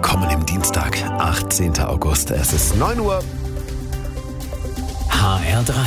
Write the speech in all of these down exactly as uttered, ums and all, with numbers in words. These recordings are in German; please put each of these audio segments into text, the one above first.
kommenden Dienstag, achtzehnten August. Es ist neun Uhr. H R drei.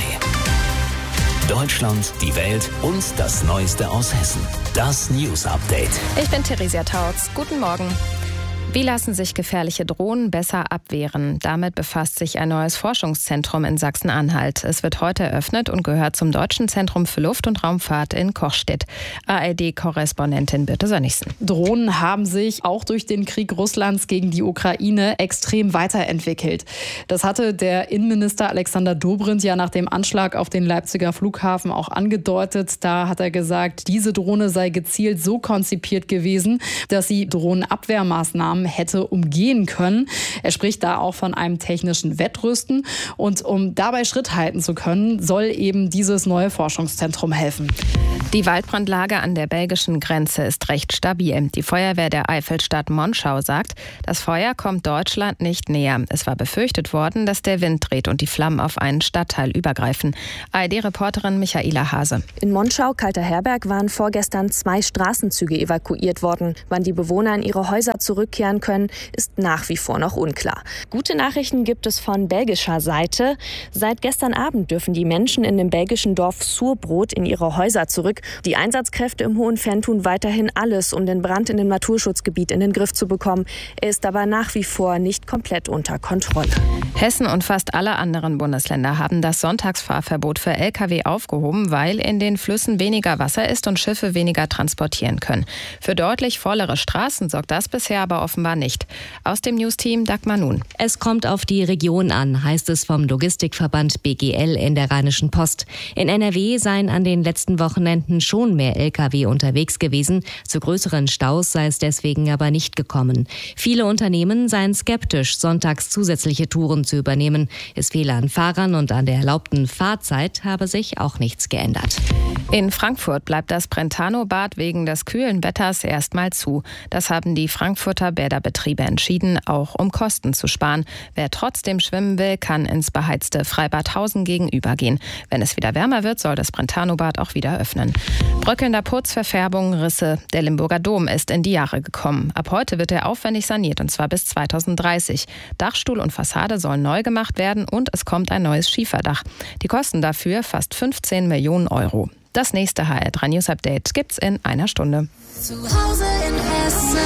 Deutschland, die Welt und das Neueste aus Hessen. Das News Update. Ich bin Theresia Tautz. Guten Morgen. Wie lassen sich gefährliche Drohnen besser abwehren? Damit befasst sich ein neues Forschungszentrum in Sachsen-Anhalt. Es wird heute eröffnet und gehört zum Deutschen Zentrum für Luft- und Raumfahrt in Kochstedt. A R D-Korrespondentin Birte Sönnigsen. Drohnen haben sich auch durch den Krieg Russlands gegen die Ukraine extrem weiterentwickelt. Das hatte der Innenminister Alexander Dobrindt ja nach dem Anschlag auf den Leipziger Flughafen auch angedeutet. Da hat er gesagt, diese Drohne sei gezielt so konzipiert gewesen, dass sie Drohnenabwehrmaßnahmen hätte umgehen können. Er spricht da auch von einem technischen Wettrüsten. Und um dabei Schritt halten zu können, soll eben dieses neue Forschungszentrum helfen. Die Waldbrandlage an der belgischen Grenze ist recht stabil. Die Feuerwehr der Eifelstadt Monschau sagt, das Feuer kommt Deutschland nicht näher. Es war befürchtet worden, dass der Wind dreht und die Flammen auf einen Stadtteil übergreifen. A R D-Reporterin Michaela Hase. In Monschau, Kalter Herberg, waren vorgestern zwei Straßenzüge evakuiert worden. Wann die Bewohner in ihre Häuser zurückkehren können, ist nach wie vor noch unklar. Gute Nachrichten gibt es von belgischer Seite. Seit gestern Abend dürfen die Menschen in dem belgischen Dorf Surbrot in ihre Häuser zurück. Die Einsatzkräfte im Hohen Venn tun weiterhin alles, um den Brand in dem Naturschutzgebiet in den Griff zu bekommen. Er ist aber nach wie vor nicht komplett unter Kontrolle. Hessen und fast alle anderen Bundesländer haben das Sonntagsfahrverbot für L K W aufgehoben, weil in den Flüssen weniger Wasser ist und Schiffe weniger transportieren können. Für deutlich vollere Straßen sorgt das bisher aber offenbar nicht. Aus dem Newsteam Dagmar Nun. Es kommt auf die Region an, heißt es vom Logistikverband B G L in der Rheinischen Post. In N R W seien an den letzten Wochenenden schon mehr L K W unterwegs gewesen. Zu größeren Staus sei es deswegen aber nicht gekommen. Viele Unternehmen seien skeptisch, sonntags zusätzliche Touren zu übernehmen. Es fehle an Fahrern und an der erlaubten Fahrzeit habe sich auch nichts geändert. In Frankfurt bleibt das Brentano-Bad wegen des kühlen Wetters erstmal zu. Das haben die Frankfurter Bäderbetriebe entschieden, auch um Kosten zu sparen. Wer trotzdem schwimmen will, kann ins beheizte Freibad Hausen gegenübergehen. Wenn es wieder wärmer wird, soll das Brentano-Bad auch wieder öffnen. Bröckelnder Putz, Verfärbung, Risse. Der Limburger Dom ist in die Jahre gekommen. Ab heute wird er aufwendig saniert, und zwar bis zweitausenddreißig. Dachstuhl und Fassade sollen neu gemacht werden und es kommt ein neues Schieferdach. Die Kosten dafür fast fünfzehn Millionen Euro. Das nächste H R drei News Update gibt's in einer Stunde. Zu Hause in Hessen.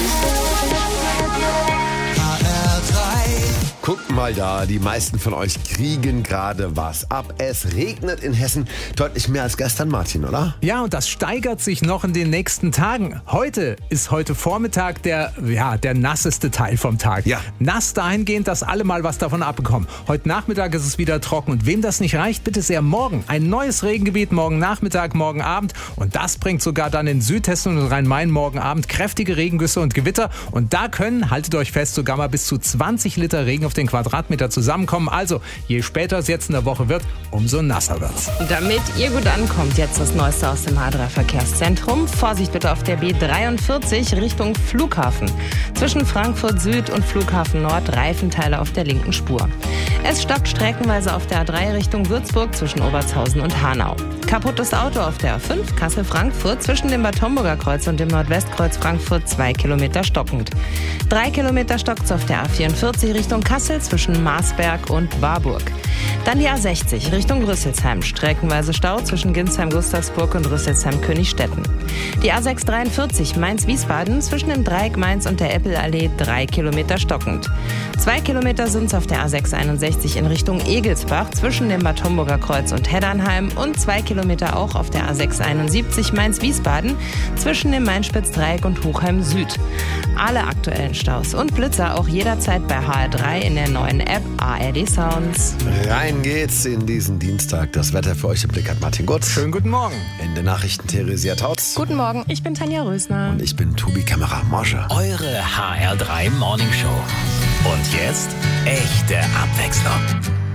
Guckt mal da, die meisten von euch kriegen gerade was ab. Es regnet in Hessen deutlich mehr als gestern, Martin, oder? Ja, und das steigert sich noch in den nächsten Tagen. Heute ist heute Vormittag der, ja, der nasseste Teil vom Tag. Ja. Nass dahingehend, dass alle mal was davon abbekommen. Heute Nachmittag ist es wieder trocken. Und wem das nicht reicht, bitte sehr morgen. Ein neues Regengebiet morgen Nachmittag, morgen Abend. Und das bringt sogar dann in Südhessen und Rhein-Main morgen Abend kräftige Regengüsse und Gewitter. Und da können, haltet euch fest, sogar mal bis zu zwanzig Liter Regen auf den Quadratmeter zusammenkommen. Also, je später es jetzt in der Woche wird, umso nasser wird's. Damit ihr gut ankommt, jetzt das Neueste aus dem H drei Verkehrszentrum. Vorsicht bitte auf der B dreiundvierzig Richtung Flughafen. Zwischen Frankfurt Süd und Flughafen Nord Reifenteile auf der linken Spur. Es stockt streckenweise auf der A drei Richtung Würzburg zwischen Obertshausen und Hanau. Kaputtes Auto auf der A fünf Kassel-Frankfurt zwischen dem Bad Homburger Kreuz und dem Nordwestkreuz Frankfurt zwei Kilometer stockend. Drei Kilometer stockt's auf der A vierundvierzig Richtung Kassel zwischen Marsberg und Warburg. Dann die A sechzig Richtung Rüsselsheim. Streckenweise Stau zwischen Ginsheim-Gustavsburg und Rüsselsheim-Königstetten. Die A sechshundertdreiundvierzig Mainz-Wiesbaden zwischen dem Dreieck Mainz und der Eppelallee drei Kilometer stockend. Zwei Kilometer sind's auf der A sechshunderteinundsechzig in Richtung Egelsbach zwischen dem Bad Homburger Kreuz und Heddernheim und zwei Kilometer auch auf der A sechshunderteinundsiebzig Mainz-Wiesbaden zwischen dem Mainspitz-Dreieck und Hochheim Süd. Alle aktuellen Staus und Blitzer auch jederzeit bei H R drei in der neuen App A R D Sounds. Rein geht's in diesen Dienstag. Das Wetter für euch im Blick hat Martin Gutz. Schönen guten Morgen. In den Nachrichten Theresia Tautz. Guten Morgen, ich bin Tanja Rösner. Und ich bin Tobi Kämmerer Morsche. Eure H R drei Morning Show. Und jetzt echte Abwechslung.